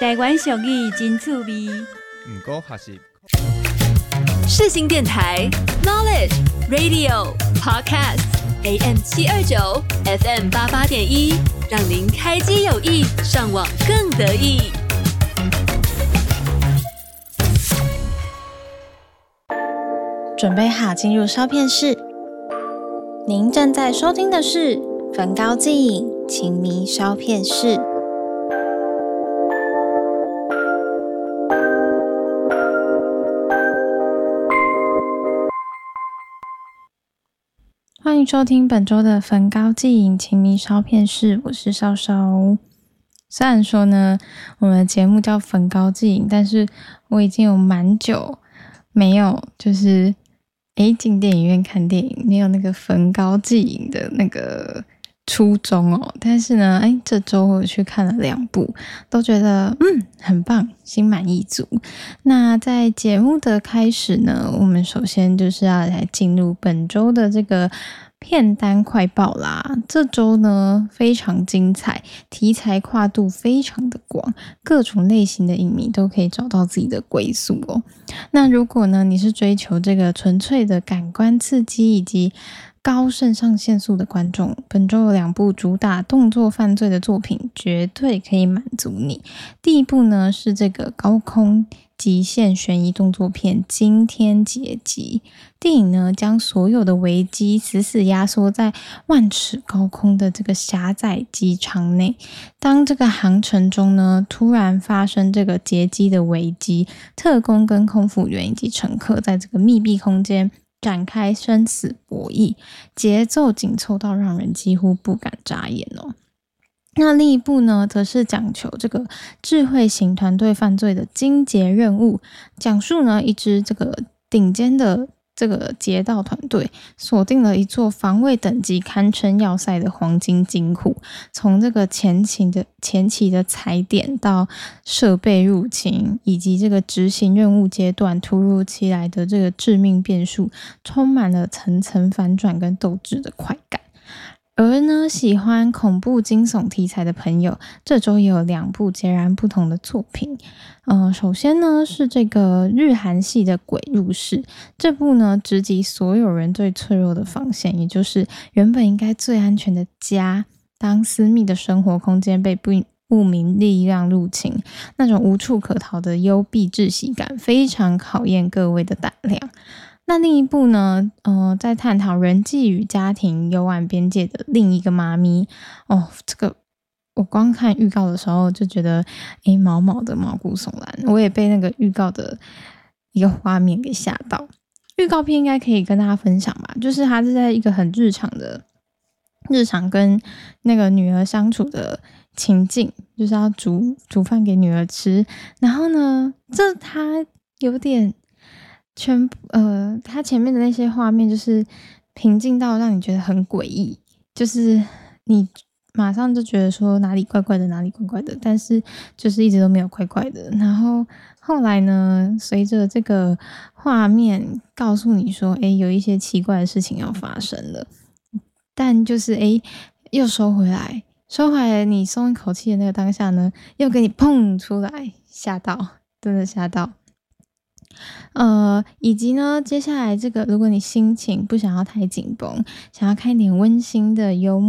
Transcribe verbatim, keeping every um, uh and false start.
台湾俗语真趣味， 毋过学习世新电台 Knowledge Radio Podcast A M 七二九 F M 八八点一，让您开机有益，上网更得意。 准备好进入烧片室。您正在收听的是焚高祭影情迷烧片室。欢迎收听本周的焚高祭影情迷烧片室，我是烧烧。虽然说呢，我们的节目叫焚高祭影，但是我已经有蛮久没有就是诶进电影院看电影，没有那个焚高祭影的那个初衷哦。但是呢，诶这周我去看了两部，都觉得嗯很棒，心满意足。那在节目的开始呢，我们首先就是要来进入本周的这个片单快报啦。这周呢非常精彩，题材跨度非常的广，各种类型的影迷都可以找到自己的归宿哦。那如果呢你是追求这个纯粹的感官刺激以及高肾上腺素的观众，本周有两部主打动作犯罪的作品绝对可以满足你。第一部呢是这个高空极限悬疑动作片《惊天劫机》。电影呢将所有的危机死死压缩在万尺高空的这个狭窄机舱内。当这个航程中呢突然发生这个劫机的危机，特工跟空服员以及乘客在这个密闭空间展开生死博弈，节奏紧凑到让人几乎不敢眨眼哦。那另一部呢则是讲求这个智慧型团队犯罪的精捷任务，讲述呢一支这个顶尖的这个劫盗团队锁定了一座防卫等级堪称要塞的黄金金库，从这个前期的前期的踩点到设备入侵，以及这个执行任务阶段突如其来的这个致命变数，充满了层层反转跟斗志的快感。而呢，喜欢恐怖惊悚题材的朋友，这周也有两部截然不同的作品。呃，首先呢是这个日韩系的《鬼入室》，这部呢直击所有人最脆弱的防线，也就是原本应该最安全的家，当私密的生活空间被不不明力量入侵，那种无处可逃的幽闭窒息感，非常考验各位的胆量。那另一部呢，呃，在探讨人际与家庭幽暗边界的另一个妈咪哦，这个我光看预告的时候就觉得，诶，毛毛的毛骨悚然，我也被那个预告的一个画面给吓到。预告片应该可以跟大家分享吧，就是它是在一个很日常的日常跟那个女儿相处的情境，就是要煮煮饭给女儿吃，然后呢，这它有点。全呃，它前面的那些画面就是平静到让你觉得很诡异，就是你马上就觉得说哪里怪怪的，哪里怪怪的，但是就是一直都没有怪怪的。然后后来呢，随着这个画面告诉你说，诶，有一些奇怪的事情要发生了，但就是诶，又收回来，收回来，你松一口气的那个当下呢，又给你砰出来，吓到，真的吓到。呃，以及呢，接下来这个，如果你心情不想要太紧绷，想要看一点温馨的幽默